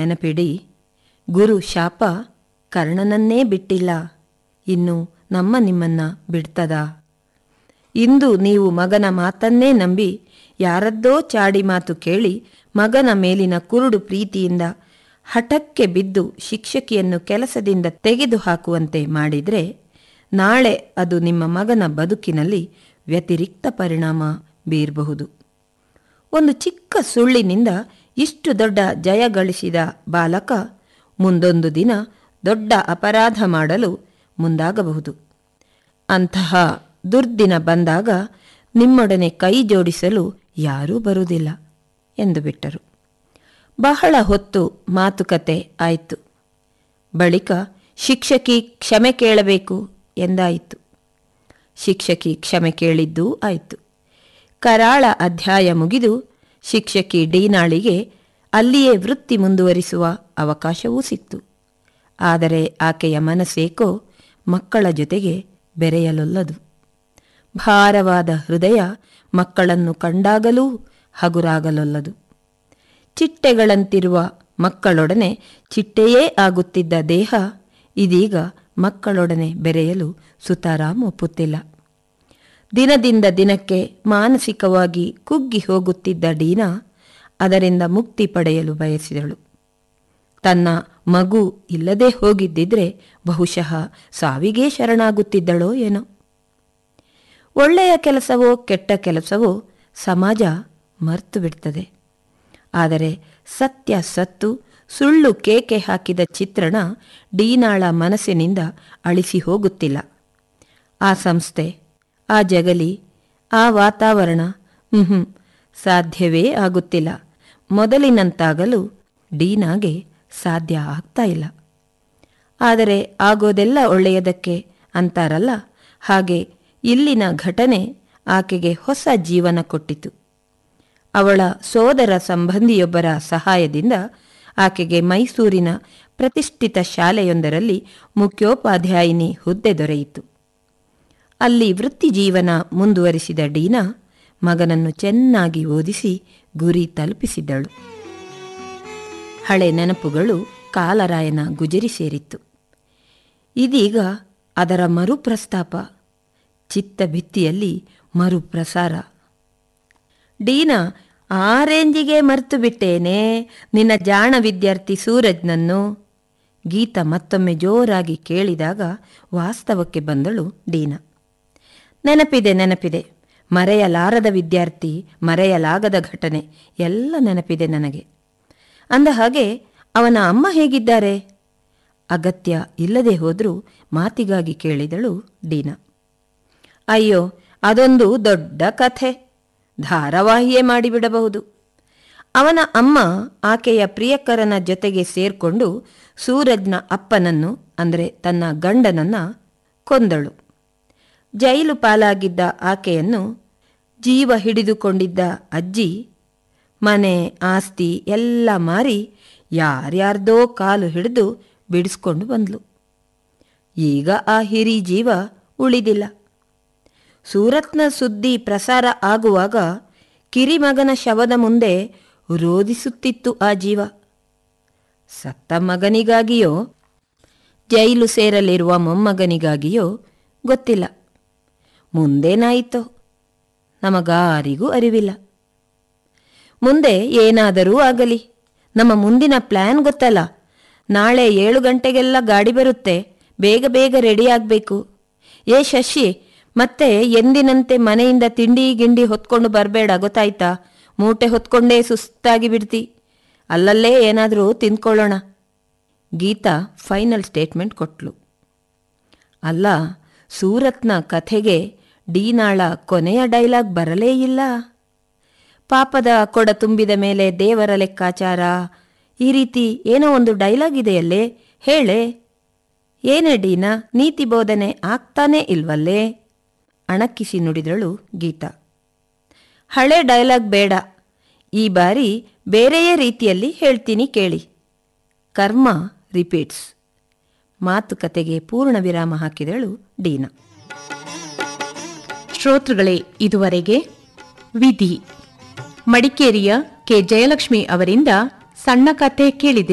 ನೆನಪಿಡಿ, ಗುರು ಶಾಪ ಕರ್ಣನನ್ನೇ ಬಿಟ್ಟಿಲ್ಲ, ಇನ್ನು ನಿಮ್ಮನ್ನ ಬಿಡ್ತದ? ಇಂದು ನೀವು ಮಗನ ಮಾತನ್ನೇ ನಂಬಿ ಯಾರದ್ದೋ ಚಾಡಿ ಮಾತು ಕೇಳಿ ಮಗನ ಮೇಲಿನ ಕುರುಡು ಪ್ರೀತಿಯಿಂದ ಹಠಕ್ಕೆ ಬಿದ್ದು ಶಿಕ್ಷಕಿಯನ್ನು ಕೆಲಸದಿಂದ ತೆಗೆದುಹಾಕುವಂತೆ ಮಾಡಿದರೆ ನಾಳೆ ಅದು ನಿಮ್ಮ ಮಗನ ಬದುಕಿನಲ್ಲಿ ವ್ಯತಿರಿಕ್ತ ಪರಿಣಾಮ ಬೀರಬಹುದು. ಒಂದು ಚಿಕ್ಕ ಸುಳ್ಳಿನಿಂದ ಇಷ್ಟು ದೊಡ್ಡ ಜಯ ಗಳಿಸಿದ ಬಾಲಕ ಮುಂದೊಂದು ದಿನ ದೊಡ್ಡ ಅಪರಾಧ ಮಾಡಲು ಮುಂದಾಗಬಹುದು. ಅಂತಹ ದುರ್ದಿನ ಬಂದಾಗ ನಿಮ್ಮೊಡನೆ ಕೈ ಜೋಡಿಸಲು ಯಾರೂ ಬರುವುದಿಲ್ಲ ಎಂದು ಬಿಟ್ಟರು. ಬಹಳ ಹೊತ್ತು ಮಾತುಕತೆ ಆಯಿತು. ಬಳಿಕ ಶಿಕ್ಷಕಿ ಕ್ಷಮೆ ಕೇಳಬೇಕು ಎಂದಾಯಿತು. ಶಿಕ್ಷಕಿ ಕ್ಷಮೆ ಕೇಳಿದ್ದೂ ಆಯಿತು. ಕರಾಳ ಅಧ್ಯಾಯ ಮುಗಿದು ಶಿಕ್ಷಕಿ ಡೀನಾಳಿಗೆ ಅಲ್ಲಿಯೇ ವೃತ್ತಿ ಮುಂದುವರಿಸುವ ಅವಕಾಶವೂ ಸಿಕ್ತು. ಆದರೆ ಆಕೆಯ ಮನಸ್ಸೇಕೋ ಮಕ್ಕಳ ಜೊತೆಗೆ ಬೆರೆಯಲೊಲ್ಲದು. ಭಾರವಾದ ಹೃದಯ ಮಕ್ಕಳನ್ನು ಕಂಡಾಗಲೂ ಹಗುರಾಗಲೊಲ್ಲದು. ಚಿಟ್ಟೆಗಳಂತಿರುವ ಮಕ್ಕಳೊಡನೆ ಚಿಟ್ಟೆಯೇ ಆಗುತ್ತಿದ್ದ ದೇಹ ಇದೀಗ ಮಕ್ಕಳೊಡನೆ ಬೆರೆಯಲು ಸುತಾರಾಮ್ ಒಪ್ಪುತ್ತಿಲ್ಲ. ದಿನದಿಂದ ದಿನಕ್ಕೆ ಮಾನಸಿಕವಾಗಿ ಕುಗ್ಗಿ ಹೋಗುತ್ತಿದ್ದ ಡೀನಾ ಅದರಿಂದ ಮುಕ್ತಿ ಪಡೆಯಲು ಬಯಸಿದಳು. ತನ್ನ ಮಗು ಇಲ್ಲದೆ ಹೋಗಿದ್ದಿದ್ರೆ ಬಹುಶಃ ಸಾವಿಗೇ ಶರಣಾಗುತ್ತಿದ್ದಳೋ ಏನೋ. ಒಳ್ಳೆಯ ಕೆಲಸವೋ ಕೆಟ್ಟ ಕೆಲಸವೋ ಸಮಾಜ ಮರ್ತು ಬಿಡ್ತದೆ. ಆದರೆ ಸತ್ಯ ಸತ್ತು ಸುಳ್ಳು ಕೇಕೆ ಹಾಕಿದ ಚಿತ್ರಣ ಡೀನಾಳ ಮನಸ್ಸಿನಿಂದ ಅಳಿಸಿ ಹೋಗುತ್ತಿಲ್ಲ. ಆ ಸಂಸ್ಥೆ, ಆ ಜಗಲಿ, ಆ ವಾತಾವರಣ ಸಾಧ್ಯವೇ ಆಗುತ್ತಿಲ್ಲ. ಮೊದಲಿನಂತಾಗಲು ಡೀನಾಗೆ ಸಾಧ್ಯ ಆಗ್ತಾ ಇಲ್ಲ. ಆದರೆ ಆಗೋದೆಲ್ಲ ಒಳ್ಳೆಯದಕ್ಕೆ ಅಂತಾರಲ್ಲ, ಹಾಗೆ ಇಲ್ಲಿನ ಘಟನೆ ಆಕೆಗೆ ಹೊಸ ಜೀವನ ಕೊಟ್ಟಿತು. ಅವಳ ಸೋದರ ಸಂಬಂಧಿಯೊಬ್ಬರ ಸಹಾಯದಿಂದ ಆಕೆಗೆ ಮೈಸೂರಿನ ಪ್ರತಿಷ್ಠಿತ ಶಾಲೆಯೊಂದರಲ್ಲಿ ಮುಖ್ಯೋಪಾಧ್ಯಾಯಿನಿ ಹುದ್ದೆ ದೊರೆಯಿತು. ಅಲ್ಲಿ ವೃತ್ತಿ ಜೀವನ ಮುಂದುವರಿಸಿದ ಡೀನಾ ಮಗನನ್ನು ಚೆನ್ನಾಗಿ ಓದಿಸಿ ಗುರಿ ತಲುಪಿಸಿದ್ದಳು. ಹಳೆ ನೆನಪುಗಳು ಕಾಲರಾಯನ ಗುಜರಿ ಸೇರಿತ್ತು. ಇದೀಗ ಅದರ ಮರುಪ್ರಸ್ತಾಪ, ಚಿತ್ತಭಿತ್ತಿಯಲ್ಲಿ ಮರುಪ್ರಸಾರ. ಡೀನಾ, ಆ ರೇಂಜಿಗೆ ಮರ್ತು ಬಿಟ್ಟೇನೆ ನಿನ್ನ ಜಾಣ ವಿದ್ಯಾರ್ಥಿ ಸೂರಜ್ನನ್ನು. ಗೀತ ಮತ್ತೊಮ್ಮೆ ಜೋರಾಗಿ ಕೇಳಿದಾಗ ವಾಸ್ತವಕ್ಕೆ ಬಂದಳು ಡೀನಾ. ನೆನಪಿದೆ, ಮರೆಯಲಾರದ ವಿದ್ಯಾರ್ಥಿ, ಮರೆಯಲಾಗದ ಘಟನೆ ಎಲ್ಲ ನೆನಪಿದೆ ನನಗೆ. ಅಂದ ಹಾಗೆ ಅವನ ಅಮ್ಮ ಹೇಗಿದ್ದಾರೆ? ಅಗತ್ಯ ಇಲ್ಲದೆ ಹೋದರೂ ಮಾತಿಗಾಗಿ ಕೇಳಿದಳು ಡೀನಾ. ಅಯ್ಯೋ, ಅದೊಂದು ದೊಡ್ಡ ಕಥೆ, ಧಾರಾವಾಹಿಯೇ ಮಾಡಿಬಿಡಬಹುದು. ಅವನ ಅಮ್ಮ ಆಕೆಯ ಪ್ರಿಯಕರನ ಜೊತೆಗೆ ಸೇರ್ಕೊಂಡು ಸೂರಜ್ನ ಅಪ್ಪನನ್ನು ಅಂದರೆ ತನ್ನ ಗಂಡನನ್ನ ಕೊಂದಳು. ಜೈಲು ಪಾಲಾಗಿದ್ದ ಆಕೆಯನ್ನು ಜೀವ ಹಿಡಿದುಕೊಂಡಿದ್ದ ಅಜ್ಜಿ ಮನೆ ಆಸ್ತಿ ಎಲ್ಲ ಮಾರಿ ಯಾರ್ಯಾರ್ದೋ ಕಾಲು ಹಿಡಿದು ಬಿಡಿಸ್ಕೊಂಡು ಬಂದ್ಲು. ಈಗ ಆ ಹಿರಿ ಜೀವ ಉಳಿದಿಲ್ಲ. ಸೂರತ್ನ ಸುದ್ದಿ ಪ್ರಸಾರ ಆಗುವಾಗ ಕಿರಿಮಗನ ಶವದ ಮುಂದೆ ರೋದಿಸುತ್ತಿತ್ತು ಆ ಜೀವ. ಸತ್ತ ಮಗನಿಗಾಗಿಯೋ ಜೈಲು ಸೇರಲಿರುವ ಮೊಮ್ಮಗನಿಗಾಗಿಯೋ ಗೊತ್ತಿಲ್ಲ. ಮುಂದೇನಾಯಿತೋ ನಮಗಾರಿಗೂ ಅರಿವಿಲ್ಲ. ಮುಂದೆ ಏನಾದರೂ ಆಗಲಿ, ನಮ್ಮ ಮುಂದಿನ ಪ್ಲ್ಯಾನ್ ಗೊತ್ತಲ್ಲ. ನಾಳೆ 7 ಗಂಟೆಗೆಲ್ಲ ಗಾಡಿ ಬರುತ್ತೆ, ಬೇಗ ಬೇಗ ರೆಡಿ ಆಗಬೇಕು. ಏ ಶಶಿ, ಮತ್ತೆ ಎಂದಿನಂತೆ ಮನೆಯಿಂದ ತಿಂಡಿ ಗಿಂಡಿ ಹೊತ್ಕೊಂಡು ಬರಬೇಡ, ಗೊತ್ತಾಯ್ತಾ? ಮೂಟೆ ಹೊತ್ಕೊಂಡೇ ಸುಸ್ತಾಗಿ ಬಿಡ್ತಿ. ಅಲ್ಲಲ್ಲೇ ಏನಾದರೂ ತಿಂದ್ಕೊಳ್ಳೋಣ. Geetha final statement ಕೊಟ್ಲು. ಅಲ್ಲ, ಸೂರತ್ನ ಕಥೆಗೆ ಡೀನಾಳ ಕೊನೆಯ ಡೈಲಾಗ್ ಬರಲೇ ಇಲ್ಲ. ಪಾಪದ ಕೊಡ ತುಂಬಿದ ಮೇಲೆ ದೇವರ ಲೆಕ್ಕಾಚಾರ, ಈ ರೀತಿ ಏನೋ ಒಂದು ಡೈಲಾಗ್ ಇದೆಯಲ್ಲೇ, ಹೇಳೆ. ಏನೇ ಡೀನಾ, ನೀತಿ ಬೋಧನೆ ಆಗ್ತಾನೇ ಇಲ್ವಲ್ಲೇ? ಅಣಕಿಸಿ ನುಡಿದಳು ಗೀತಾ. ಹಳೆ ಡೈಲಾಗ್ ಬೇಡ, ಈ ಬಾರಿ ಬೇರೆಯೇ ರೀತಿಯಲ್ಲಿ ಹೇಳ್ತೀನಿ ಕೇಳಿ. ಕರ್ಮ ರಿಪೀಟ್ಸ್. ಮಾತುಕತೆಗೆ ಪೂರ್ಣ ವಿರಾಮ ಹಾಕಿದಳು ಡೀನಾ. ಶ್ರೋತೃಗಳೇ, ಇದುವರೆಗೆ ವಿಧಿ, ಮಡಿಕೇರಿಯ ಕೆ ಜಯಲಕ್ಷ್ಮಿ ಅವರಿಂದ ಸಣ್ಣ ಕಥೆ ಕೇಳಿದೆ.